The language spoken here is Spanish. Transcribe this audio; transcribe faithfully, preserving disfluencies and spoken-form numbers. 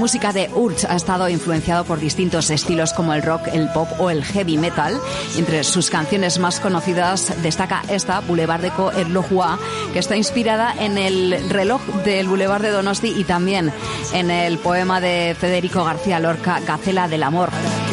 música de Urch ha estado influenciado por distintos estilos como el rock, el pop o el heavy metal. Entre sus canciones más conocidas destaca esta, Boulevardeko Erlojua, que está inspirada en el reloj del Boulevard de Donosti y también en el poema de Federico García Lorca, Gacela del amor.